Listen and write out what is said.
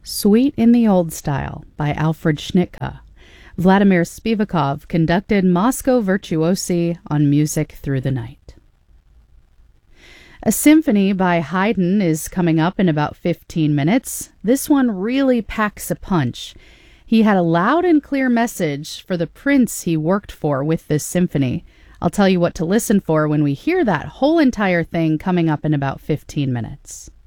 Suite in the Old Style by Alfred Schnittke. Vladimir Spivakov conducted Moscow Virtuosi on Music Through the Night. A symphony by Haydn is coming up in about 15 minutes. This one really packs a punch. He had a loud and clear message for the prince he worked for with this symphony. I'll tell you what to listen for when we hear that whole entire thing coming up in about 15 minutes.